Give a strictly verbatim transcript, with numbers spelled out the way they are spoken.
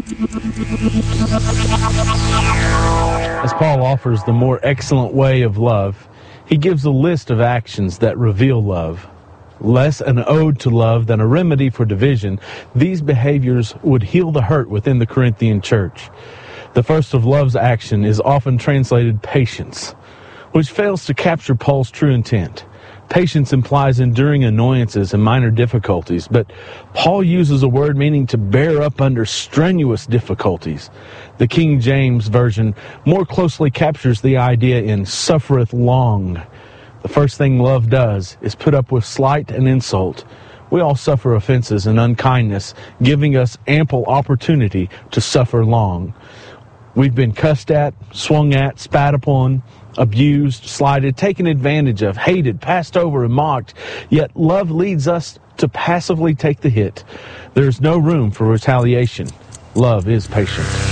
As Paul offers the more excellent way of love, he gives a list of actions that reveal love. Less an ode to love than a remedy for division, these behaviors would heal the hurt within the Corinthian church. The first of love's action is often translated patience, which fails to capture Paul's true intent. Patience implies enduring annoyances and minor difficulties, but Paul uses a word meaning to bear up under strenuous difficulties. The King James Version more closely captures the idea in suffereth long. The first thing love does is put up with slight and insult. We all suffer offenses and unkindness, giving us ample opportunity to suffer long. We've been cussed at, swung at, spat upon, abused, slighted, taken advantage of, hated, passed over, and mocked. Yet love leads us to passively take the hit. There is no room for retaliation. Love is patient.